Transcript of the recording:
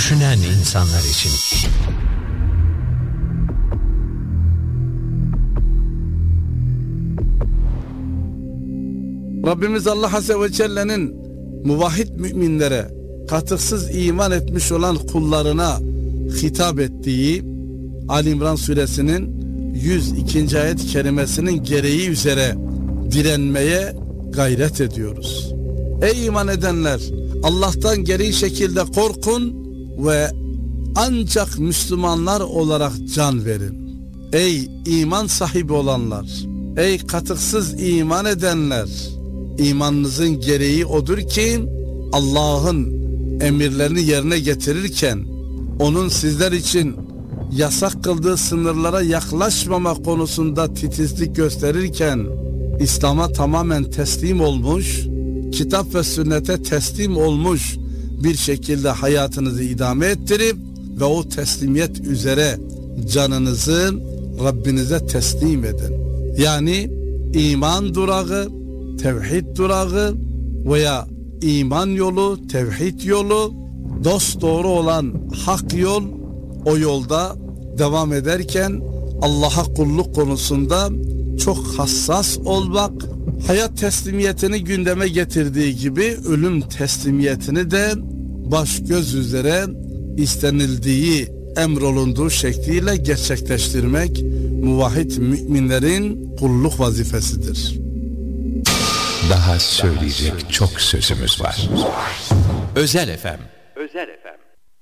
düşünen insanlar için. Rabbimiz Allah Azze ve Celle'nin muvahhid müminlere, katıksız iman etmiş olan kullarına hitap ettiği Ali İmran suresinin 102. ayet-i kerimesinin gereği üzere direnmeye gayret ediyoruz. Ey iman edenler, Allah'tan gereği şekilde korkun ve ancak Müslümanlar olarak can verin. Ey iman sahibi olanlar, ey katıksız iman edenler, imanınızın gereği odur ki Allah'ın emirlerini yerine getirirken, onun sizler için yasak kıldığı sınırlara yaklaşmama konusunda titizlik gösterirken, İslam'a tamamen teslim olmuş, kitap ve sünnete teslim olmuş bir şekilde hayatınızı idame ettirip ve o teslimiyet üzere canınızı Rabbinize teslim edin. Yani iman durağı, tevhid durağı veya iman yolu, tevhid yolu, dosdoğru olan hak yol, o yolda devam ederken Allah'a kulluk konusunda çok hassas olmak, hayat teslimiyetini gündeme getirdiği gibi ölüm teslimiyetini de baş göz üzere istenildiği, emrolunduğu şekliyle gerçekleştirmek muvahhid müminlerin kulluk vazifesidir. Daha söyleyecek çok sözümüz var. Özel FM. Özel FM.